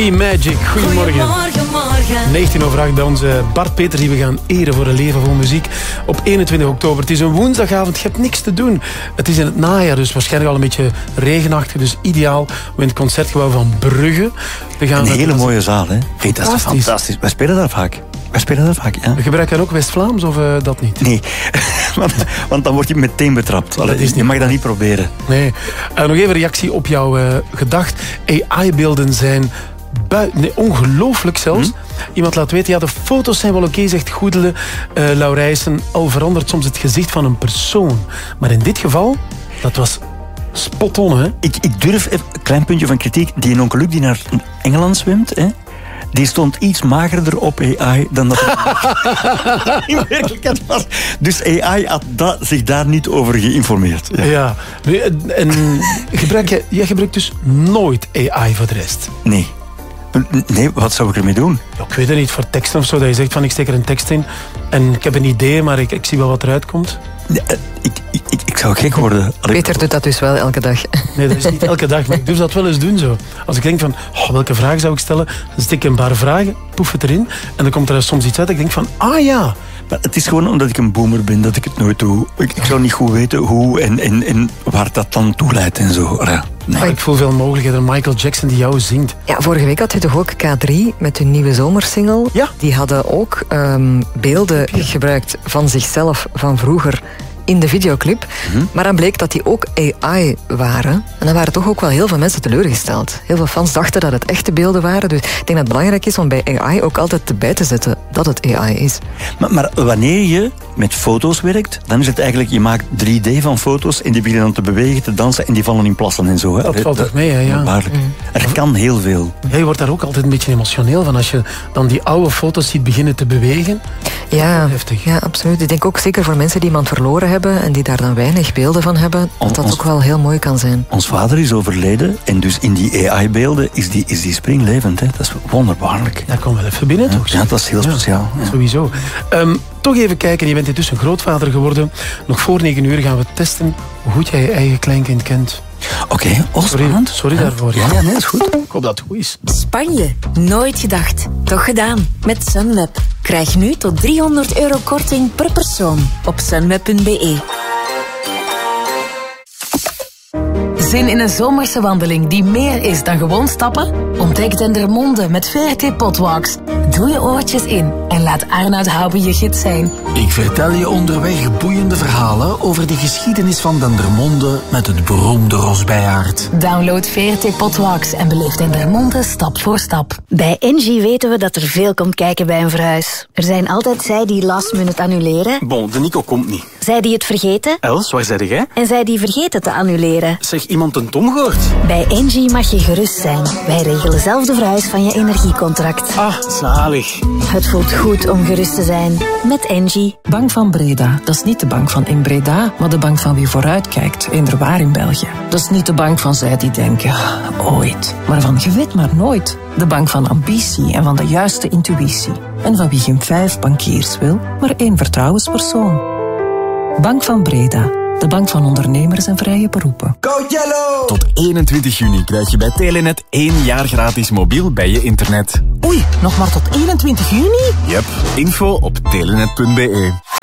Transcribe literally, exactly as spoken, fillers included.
Magic, goedemorgen. Goedemorgen, morgen. negentien over acht bij onze Bart Peters, die we gaan eren voor een leven vol muziek op eenentwintig oktober. Het is een woensdagavond, je hebt niks te doen. Het is in het najaar, dus waarschijnlijk al een beetje regenachtig, dus ideaal om in het concertgebouw van Brugge. We gaan een hele met... mooie zaal, hè? Hey, dat is fantastisch. Wij spelen daar vaak. Wij spelen daar vaak, ja. We gebruiken ook West-Vlaams of uh, dat niet? Nee, want, want dan word je meteen betrapt. Allee, dat is niet je mag dat niet proberen. Nee. Uh, nog even reactie op jouw uh, gedacht. A I-beelden zijn bui- nee, ongelooflijk zelfs. Hm? Iemand laat weten, ja, de foto's zijn wel oké, okay, zegt Goedele uh, Laurijsen. Al verandert soms het gezicht van een persoon. Maar in dit geval, dat was spot on, hè? Ik, ik durf even een klein puntje van kritiek. Die onkel Luc die naar Engeland zwemt, hè? Die stond iets magerder op A I dan dat het in werkelijkheid was. Dus A I had dat, zich daar niet over geïnformeerd. Ja, ja. En gebruik je, jij gebruikt dus nooit A I voor de rest? Nee. Nee, wat zou ik ermee doen? Ja, ik weet het niet, voor teksten of zo, dat je zegt van ik steek er een tekst in en ik heb een idee, maar ik, ik zie wel wat eruit komt. Nee, ik, ik, ik, ik zou gek worden. Peter doet dat dus wel elke dag. Nee, dat is niet elke dag, maar ik durf dat wel eens doen zo. Als ik denk van, oh, welke vraag zou ik stellen? Dan stik ik een paar vragen, poef het erin en dan komt er soms iets uit. Ik denk van, ah ja. Maar het is gewoon omdat ik een boomer ben dat ik het nooit doe. Ik, ik zou niet goed weten hoe en, en, en waar dat dan toe leidt en zo. Ja, nee. Ik voel veel mogelijkheden. Michael Jackson die jou zingt. Ja, vorige week had je toch ook K drie met hun nieuwe zomersingle. Ja. Die hadden ook um, beelden ja. gebruikt van zichzelf van vroeger in de videoclip. Mm-hmm. Maar dan bleek dat die ook A I waren. En dan waren toch ook wel heel veel mensen teleurgesteld. Heel veel fans dachten dat het echte beelden waren. Dus ik denk dat het belangrijk is om bij A I ook altijd erbij te zetten dat het A I is. Maar, maar wanneer je met foto's werkt, dan is het eigenlijk, je maakt drie D van foto's en die beginnen dan te bewegen, te dansen en die vallen in plassen en zo. Hè. Dat valt toch mee, hè? Ja. Waarlijk. Mm. Er kan heel veel. Ja, je wordt daar ook altijd een beetje emotioneel van als je dan die oude foto's ziet beginnen te bewegen. Ja, heftig. Ja, absoluut. Ik denk ook zeker voor mensen die iemand verloren hebben en die daar dan weinig beelden van hebben, dat dat ons, ook wel heel mooi kan zijn. Ons vader is overleden en dus in die A I-beelden is die, is die springlevend. Hè. Dat is wonderbaarlijk. Daar komen we wel even binnen, ja, toch? Ja, dat is heel ja, speciaal. Ja. Sowieso. Um, toch even kijken, je bent intussen grootvader geworden. Nog voor negen uur gaan we testen hoe goed jij je eigen kleinkind kent. Oké, okay. oh, sorry, sorry ja. daarvoor. Ja, ja, nee, dat is goed. Ik hoop dat het goed is. Spanje, nooit gedacht. Toch gedaan. Met Sunweb. Krijg nu tot driehonderd euro korting per persoon op sunweb punt be. Zin in een zomerse wandeling die meer is dan gewoon stappen? Ontdek Dendermonde met V R T Potwalks. Doe je oortjes in en laat Arnoud Houben je gids zijn. Ik vertel je onderweg boeiende verhalen over de geschiedenis van Dendermonde met het beroemde Rosbijaard. Download V R T Potwalks en beleef Dendermonde stap voor stap. Bij Engie weten we dat er veel komt kijken bij een verhuis. Er zijn altijd zij die last minute annuleren. Bon, de Nico komt niet. Zij die het vergeten. Els, waar zei jij? En zij die vergeten te annuleren. Zeg, iemand een Tom gehoord? Bij Engie mag je gerust zijn. Wij regelen zelf de verhuis van je energiecontract. Ah, zalig. Het voelt goed om gerust te zijn. Met Engie. Bank van Breda. Dat is niet de bank van in Breda, maar de bank van wie vooruitkijkt. Inderwaar in België. Dat is niet de bank van zij die denken, ooit. Maar van je weet maar nooit. De bank van ambitie en van de juiste intuïtie. En van wie geen vijf bankiers wil, maar één vertrouwenspersoon. Bank van Breda. De bank van ondernemers en vrije beroepen. Go Yellow! Tot eenentwintig juni krijg je bij Telenet één jaar gratis mobiel bij je internet. Oei, nog maar tot eenentwintig juni? Yep, info op telenet punt be.